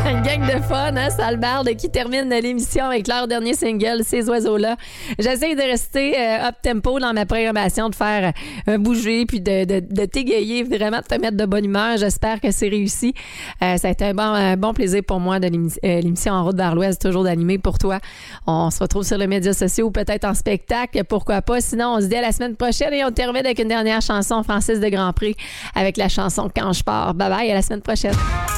Une gang de fun, hein, Salbarde, qui termine l'émission avec leur dernier single, Ces oiseaux-là. J'essaie de rester up-tempo dans ma programmation, de faire bouger, puis de t'égayer, vraiment de te mettre de bonne humeur. J'espère que c'est réussi. Ça a été un bon plaisir pour moi de l'émission En route vers l'Ouest, toujours d'animer pour toi. On se retrouve sur les médias sociaux, peut-être en spectacle, pourquoi pas. Sinon, on se dit à la semaine prochaine et on termine avec une dernière chanson, Francis de Grandpré, avec la chanson Quand je pars. Bye bye, à la semaine prochaine.